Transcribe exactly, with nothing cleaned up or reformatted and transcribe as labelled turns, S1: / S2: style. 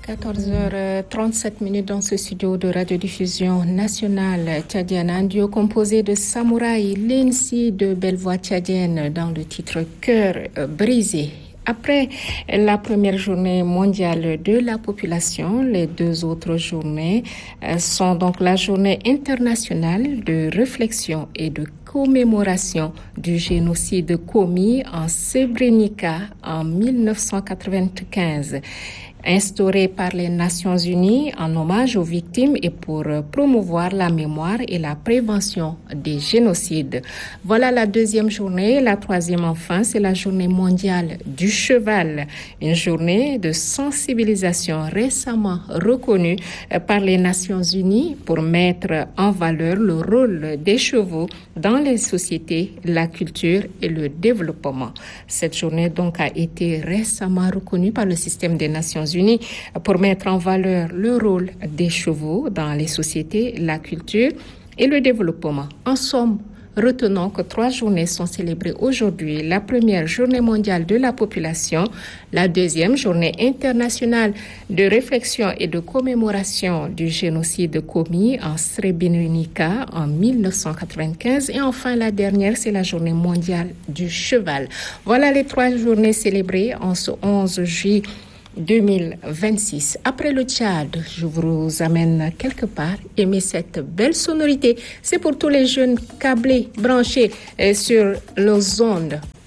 S1: quatorze heures trente-sept minutes dans ce studio de radiodiffusion nationale tchadienne. Un duo composé de Samouraï, Lensi de Belle Voix tchadienne dans le titre Cœur brisé. Après la première journée mondiale de la population, les deux autres journées sont donc la journée internationale de réflexion et de commémoration du génocide commis en Srebrenica en mille neuf cent quatre-vingt-quinze. Instaurée par les Nations Unies en hommage aux victimes et pour promouvoir la mémoire et la prévention des génocides. Voilà la deuxième journée. La troisième, enfin, c'est la journée mondiale du cheval, une journée de sensibilisation récemment reconnue par les Nations Unies pour mettre en valeur le rôle des chevaux dans les sociétés, la culture et le développement. Cette journée donc a été récemment reconnue par le système des Nations Unies pour mettre en valeur le rôle des chevaux dans les sociétés, la culture et le développement. En somme, retenons que trois journées sont célébrées aujourd'hui. La première, journée mondiale de la population. La deuxième, journée internationale de réflexion et de commémoration du génocide commis en Srebrenica en mille neuf cent quatre-vingt-quinze. Et enfin, la dernière, c'est la journée mondiale du cheval. Voilà les trois journées célébrées en ce onze juillet deux mille vingt-six. Après le Tchad, je vous amène quelque part. Aimez cette belle sonorité. C'est pour tous les jeunes câblés, branchés sur les ondes